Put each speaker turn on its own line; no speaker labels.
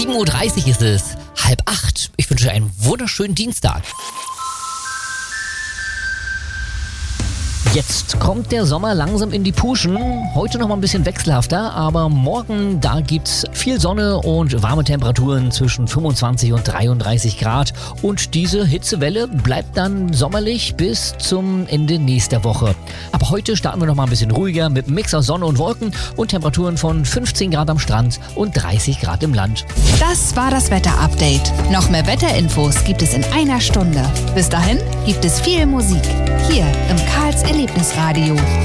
7:30 Uhr ist es, 7:30. Ich wünsche einen wunderschönen Dienstag. Jetzt kommt der Sommer langsam in die Puschen. Heute noch mal ein bisschen wechselhafter, aber morgen, da gibt's viel Sonne und warme Temperaturen zwischen 25 und 33 Grad. Und diese Hitzewelle bleibt dann sommerlich bis zum Ende nächster Woche. Aber heute starten wir noch mal ein bisschen ruhiger mit einem Mix aus Sonne und Wolken und Temperaturen von 15 Grad am Strand und 30 Grad im Land.
Das war das Wetter-Update. Noch mehr Wetterinfos gibt es in einer Stunde. Bis dahin gibt es viel Musik hier im Karls Erlebnisradio.